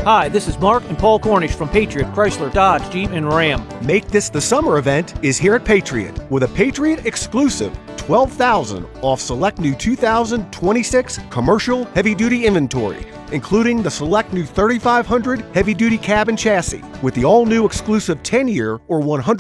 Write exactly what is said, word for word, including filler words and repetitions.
Hi, this is Mark and Paul Cornish from Patriot Chrysler Dodge Jeep and Ram. Make This the Summer event is here at Patriot with a Patriot exclusive twelve thousand dollars off select new two thousand twenty-six commercial heavy-duty inventory, including the select new thirty-five hundred heavy-duty cab and chassis with the all-new exclusive ten-year or one hundred